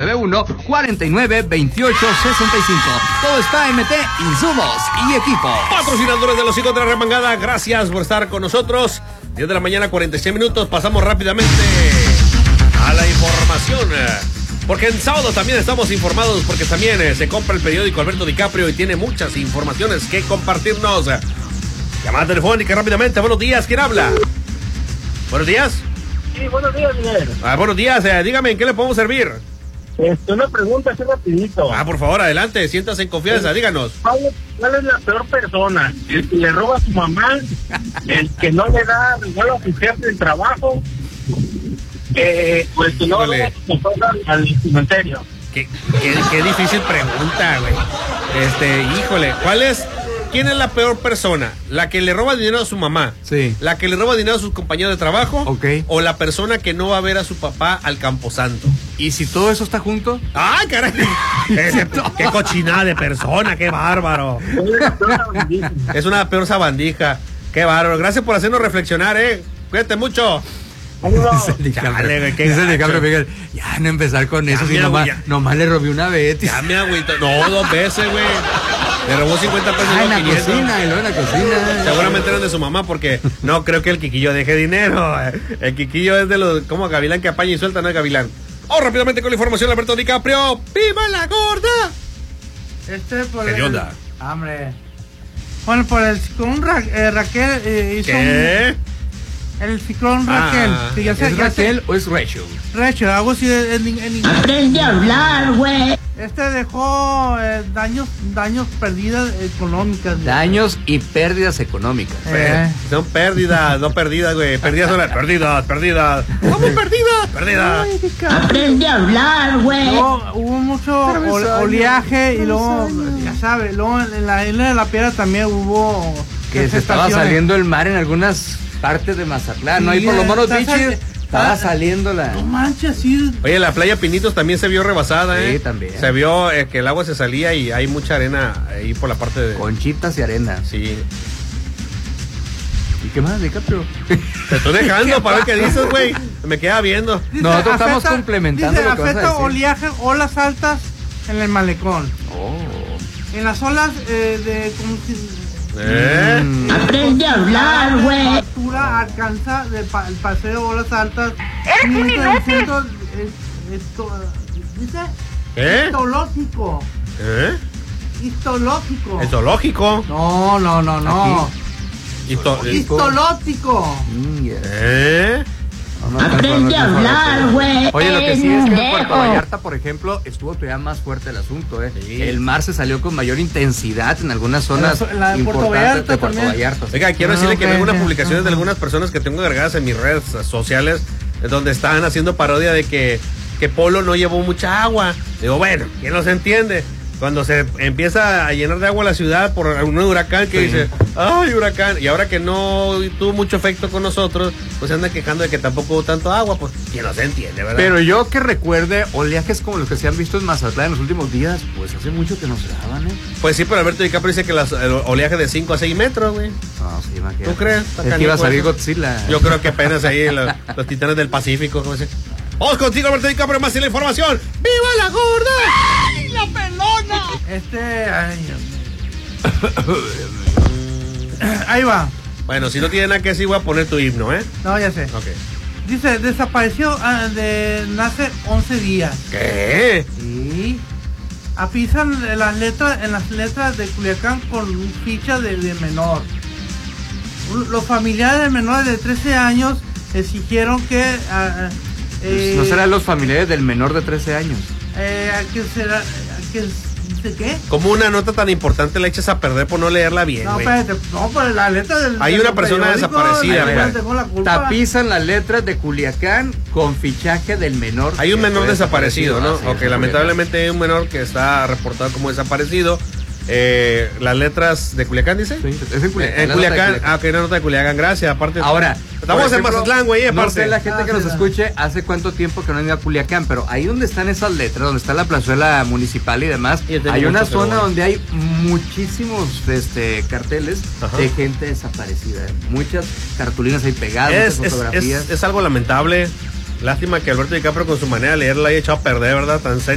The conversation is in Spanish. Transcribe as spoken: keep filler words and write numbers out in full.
nueve uno, cuatro nueve, dos ocho seis cinco. Todo está M T, insumos y equipo. Patrocinadores de los hijos de la remangada, gracias por estar con nosotros. diez de la mañana, cuarenta y seis minutos. Pasamos rápidamente a la información. Porque en sábado también estamos informados, porque también eh, se compra el periódico Alberto DiCaprio y tiene muchas informaciones que compartirnos. Llamada telefónica rápidamente. Buenos días, ¿quién habla? Buenos días. Sí, buenos días, Miguel. Ah, buenos días, eh, dígame, ¿en qué le podemos servir? Este, una pregunta así rapidito. Ah, por favor, adelante, siéntase en confianza, díganos. ¿Cuál es, ¿Cuál es la peor persona? ¿El que le roba a su mamá? ¿El que no le da regalo a su jefe del trabajo? Eh, pues que no le da su cosa al cementerio. Qué, qué, qué difícil pregunta, güey. Este, híjole, ¿cuál es? ¿Quién es la peor persona? ¿La que le roba dinero a su mamá? Sí. ¿La que le roba dinero a sus compañeros de trabajo? Ok. ¿O la persona que no va a ver a su papá al camposanto? ¿Y si todo eso está junto? ¡Ay, caray! Ese, ¡qué cochinada de persona! ¡Qué bárbaro! Es una peor sabandija. ¡Qué bárbaro! Gracias por hacernos reflexionar, ¿eh? Cuídate mucho. Dice el DiCaprio, dice el DiCaprio, Miguel, ya no empezar con Ya eso, me si nomás, agüita. nomás le robé una vez. Ya me agüito. No, dos veces, güey. Le robó cincuenta pesos. Ah, en no, la quinientos. cocina, y luego en la cocina. Seguramente eran de su mamá, porque no creo que el Quiquillo deje dinero. El Quiquillo es de los, como Gavilán que apaña y suelta, no es Gavilán. Oh, rápidamente con la información, Alberto DiCaprio. ¡Viva la gorda! Este por ¿Qué el... onda? Hombre. Bueno, por el ciclón Ra eh, Raquel eh, hizo ¿Qué? un... El ciclón Ah, Raquel. Que ya se, ¿Es ya Raquel o es Rachel? Se, Rachel, algo así en, en, en Aprende a hablar, güey. Este dejó eh, daños daños pérdidas económicas. Daños y pérdidas económicas. Eh. Son pérdidas, no perdidas, güey. Pérdidas son las pérdidas, pérdidas. ¿Cómo pérdidas? Pérdidas. Ay, qué cabrón. Aprende a hablar, güey. Luego hubo mucho ol, oleaje y luego, ya sabes, luego en la isla de la Piedra también hubo Que se estaba saliendo el mar en algunas partes de Mazatlán, ¿no? Ahí Sí, por los monos está bichis sal- estaba está- saliendo la... No manches, sí. Oye, la playa Pinitos también se vio rebasada, ¿eh? Sí, también. Se vio eh, que el agua se salía y hay mucha arena ahí por la parte de... Conchitas y arena. Sí. ¿Y qué más, DiCaprio? Te estoy dejando para ver qué dices, güey. Me queda viendo. Dice, Nosotros estamos afecta- complementando dice, lo que vas a afecta decir. oleaje, olas altas en el malecón. Oh. En las olas eh, de como si, ¿Eh? Mm. Aprende a hablar, güey. la altura alcanza de pa- el paseo olas altas. ¡Eres un inútil! ¿Dice? ¿Eh? Histológico. ¿Eh? Histológico. El zoológico. No, no, no, no. Histo- Histológico. Mm, yeah. ¿Eh? No, no, Aprende a no, no, no, hablar, no. güey. Oye, lo que sí es que en Puerto Pendejo. Vallarta, por ejemplo, estuvo todavía más fuerte el asunto, ¿eh? Sí. El mar se salió con mayor intensidad en algunas zonas En la de Puerto importantes Vallarta de Puerto también. Vallarta. sí. Oiga, quiero Ah, decirle que ok, veo unas ok. publicaciones de Ajá. algunas personas que tengo agregadas en mis redes sociales eh, donde están haciendo parodia de que, que Polo no llevó mucha agua. Digo, bueno, ¿quién los entiende? Cuando se empieza a llenar de agua la ciudad por un huracán que Sí. dice, ¡ay, huracán! Y ahora que no tuvo mucho efecto con nosotros, pues se anda quejando de que tampoco hubo tanto agua, pues ¿quién los entiende, verdad? Pero yo que recuerde oleajes como los que se han visto en Mazatlán en los últimos días, pues hace mucho que no se daban, ¿eh? Pues sí, pero Alberto DiCaprio dice que las, el oleaje de cinco a seis metros, güey. No, sí, imagínate. ¿Tú crees? Está Es que iba a canijo salir eso. Godzilla. Yo creo que apenas ahí los, los titanes del Pacífico, ¿cómo se dice? Vamos contigo, Alberto DiCaprio, más y la información. ¡Viva la gorda! ¡Ay, la pelona! Este. Ay, Dios mío. Ahí va. Bueno, si no tiene nada que decir, voy a poner tu himno, ¿eh? No, ya sé. Ok. Dice, desapareció ah, de hace once días. ¿Qué? Sí. Apisan las letras, en las letras de Culiacán con ficha de, de menor. Los familiares de menores de trece años exigieron que... ah, eh, ¿No serán los familiares del menor de trece años? eh, a que será... a que, ¿de qué? Como una nota tan importante la echas a perder por no leerla bien, No, güey. espérate, no, pues la letra del... Hay de una los persona periódicos, desaparecida, la güey. gente con la culpa. Tapizan las letras de Culiacán con fichaje del menor. Hay un que menor fue desaparecido, ¿no? Ah, sí, Ok, es lamentablemente hay un menor que está reportado como desaparecido. Eh, las letras de Culiacán, ¿dice? Sí, es en Culiacán. Eh, en la nota de Culiacán. Ah, ok, una nota de Culiacán, gracias. Aparte, Ahora, estamos por en ejemplo, Mazatlán, güey, No aparte. sé la gente Ah, que sí, nos no. escuche hace cuánto tiempo que no han ido a Culiacán, pero ahí donde están esas letras, donde está la plazuela municipal y demás, Y yo tengo hay una muchos, pero zona bueno. donde hay muchísimos este, carteles Ajá. de gente desaparecida. ¿eh? Muchas cartulinas ahí pegadas, Es, muchas es, fotografías. es, es algo lamentable. Lástima que Alberto DiCaprio con su manera de leer la haya echado a perder, ¿verdad? Tan serio.